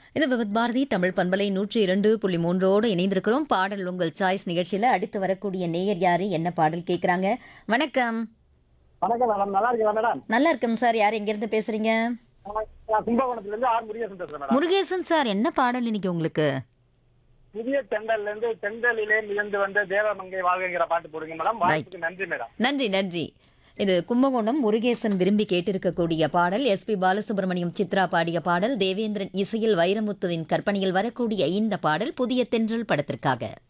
இது விவித் பாரதி தமிழ் பண்பலை 102.3 இணைந்திருக்கிறோம். பாடல் உங்கள் சாய்ஸ் நிகழ்ச்சியில அடுத்து வரக்கூடிய நேயர் யாரு, என்ன பாடல் கேட்குறாங்க? வணக்கம். வணக்கம் மேடம். நல்லா இருக்கீங்களா மேடம்? நல்லா இருக்கேன் சார். யார் எங்கேருந்து பேசுறீங்க? நான் கும்பகோணத்துல இருந்து ஆர் முருகேசன் பேசுறேன் மேடம். முருகேசன் சார், என்ன பாடல் இன்னைக்கு உங்களுக்கு? புதிய தெண்டல்ல இருந்து தெண்டலிலே மிதந்து வந்த தேவமங்கை வாழ்கிற பாட்டு போடுங்க மேடம். வாய்ப்புக்கு நன்றி மேடம். நன்றி நன்றி. இது கும்பகோணம் முருகேசன் விரும்பி கேட்டிருக்கக்கூடிய பாடல். எஸ்பி பாலசுப்ரமணியம் சித்ரா பாடிய பாடல். தேவேந்திரன் இசையில் வைரமுத்துவின் கற்பனையில் வரக்கூடிய இந்த பாடல் புதிய தென்றல் படத்திற்காக.